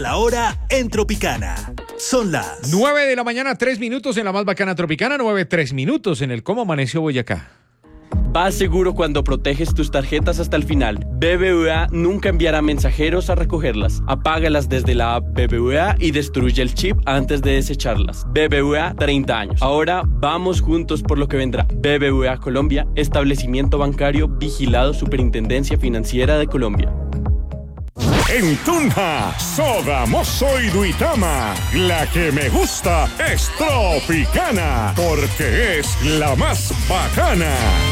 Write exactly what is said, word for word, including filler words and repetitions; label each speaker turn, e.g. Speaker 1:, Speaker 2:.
Speaker 1: La hora en Tropicana. Son las
Speaker 2: nueve de la mañana, tres minutos en la más bacana Tropicana, nueve, tres minutos en el Cómo Amaneció Boyacá.
Speaker 3: Vas seguro cuando proteges tus tarjetas hasta el final. B B V A nunca enviará mensajeros a recogerlas. Apágalas desde la app B B V A y destruye el chip antes de desecharlas. B B V A, treinta años. Ahora vamos juntos por lo que vendrá. B B V A Colombia, establecimiento bancario vigilado Superintendencia Financiera de Colombia.
Speaker 4: En Tunja, Sogamoso y Duitama, la que me gusta es Tropicana, porque es la más bacana.